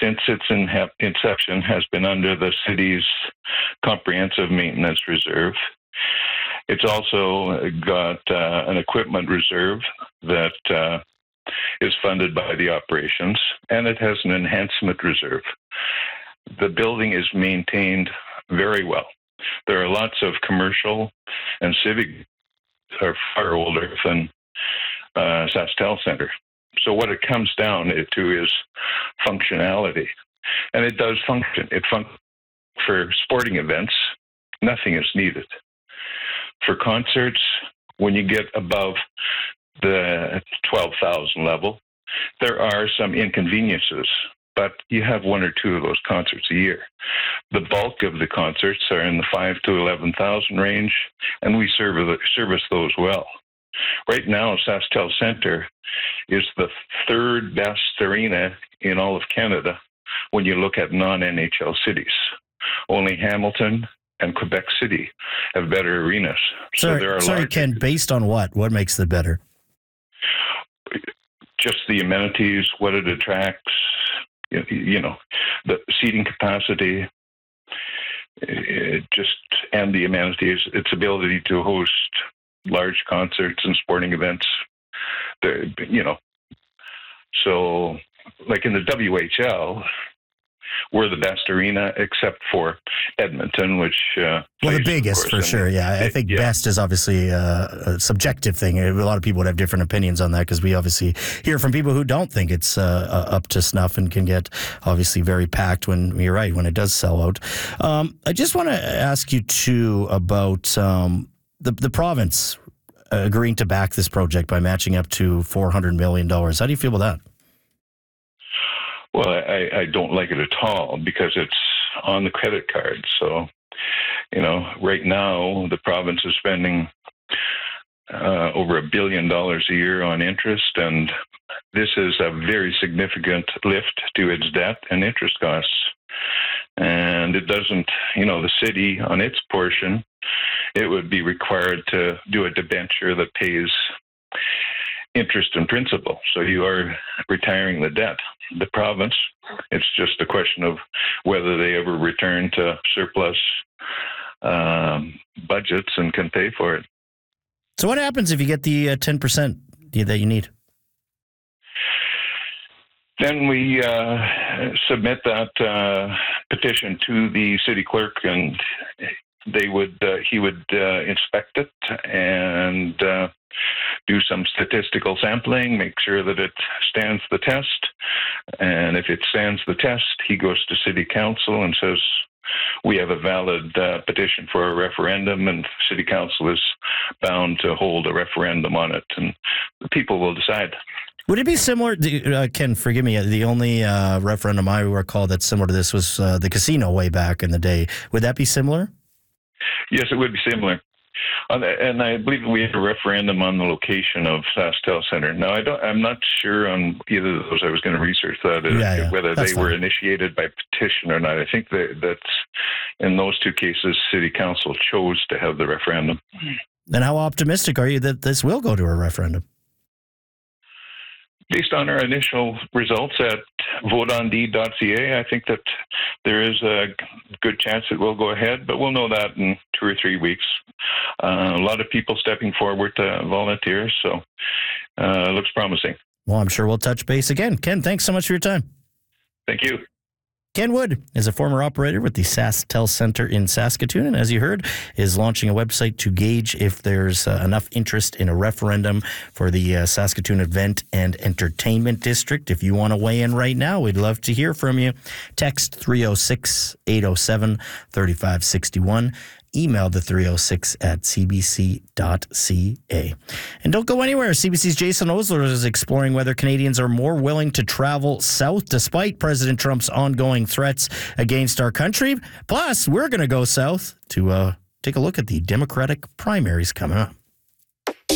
since its inception, has been under the city's comprehensive maintenance reserve. It's also got an equipment reserve that is funded by the operations, and it has an enhancement reserve. The building is maintained very well. There are lots of commercial and civic are far older than SaskTel Centre. So what it comes down to is functionality. And it does function. It functions for sporting events. Nothing is needed. For concerts, when you get above the 12,000 level, there are some inconveniences, but you have one or two of those concerts a year. The bulk of the concerts are in the 5,000 to 11,000 range, and we service those well. Right now, SaskTel Centre is the third best arena in all of Canada when you look at non-NHL cities. Only Hamilton and Quebec City have better arenas. Sorry, Ken, based on what? What makes it better? Just the amenities, what it attracts, the seating capacity, and the amenities, its ability to host large concerts and sporting events. So like in the WHL, we're the best arena except for Edmonton, which the biggest for sure. Yeah, I think best is obviously a subjective thing. A lot of people would have different opinions on that because we obviously hear from people who don't think it's up to snuff and can get obviously very packed when you're right when it does sell out. I just want to ask you too about the province agreeing to back this project by matching up to $400 million. How do you feel about that? Well, I don't like it at all because it's on the credit card. So, right now the province is spending over $1 billion a year on interest, and this is a very significant lift to its debt and interest costs. And it doesn't, the city on its portion, it would be required to do a debenture that pays interest and principal. So you are retiring the debt. The province, it's just a question of whether they ever return to surplus budgets and can pay for it. So what happens if you get the 10% that you need? Then we submit that petition to the city clerk, and he would inspect it and do some statistical sampling, make sure that it stands the test. And if it stands the test, he goes to city council and says, we have a valid petition for a referendum, and city council is bound to hold a referendum on it, and the people will decide. Would it be similar, Ken, forgive me, the only referendum I recall that's similar to this was the casino way back in the day. Would that be similar? Yes, it would be similar. And I believe we had a referendum on the location of SaskTel Centre. Now, I'm not sure on either of those. I was going to research that, whether they were initiated by petition or not. I think that's in those two cases, city council chose to have the referendum. And how optimistic are you that this will go to a referendum? Based on our initial results at voteondeed.ca, I think that there is a good chance it will go ahead, but we'll know that in 2 or 3 weeks. A lot of people stepping forward to volunteer, so it looks promising. Well, I'm sure we'll touch base again. Ken, thanks so much for your time. Thank you. Ken Wood is a former operator with the SaskTel Centre in Saskatoon, and as you heard, is launching a website to gauge if there's enough interest in a referendum for the Saskatoon Event and Entertainment District. If you want to weigh in right now, we'd love to hear from you. Text 306-807-3561. Email the 306 at cbc.ca. And don't go anywhere. CBC's Jason Osler is exploring whether Canadians are more willing to travel south despite President Trump's ongoing threats against our country. Plus, we're going to go south to take a look at the Democratic primaries coming up.